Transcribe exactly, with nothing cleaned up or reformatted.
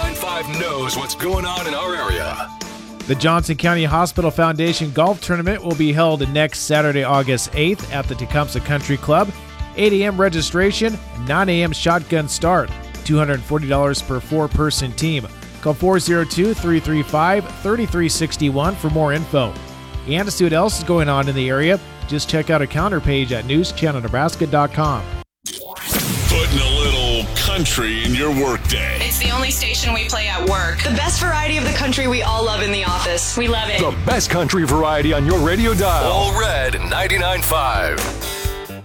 ninety-nine point five knows what's going on in our area. The Johnson County Hospital Foundation Golf Tournament will be held next Saturday, August eighth at the Tecumseh Country Club. eight a.m. registration, nine a.m. shotgun start. two hundred forty dollars per four-person team. Call four oh two, three three five, three three six one for more info. And to see what else is going on in the area, just check out our calendar page at news channel nebraska dot com. Putting a little country in your workday. It's the only station we play at work. The best variety of the country we all love in the office. We love it. The best country variety on your radio dial. All Red ninety-nine point five.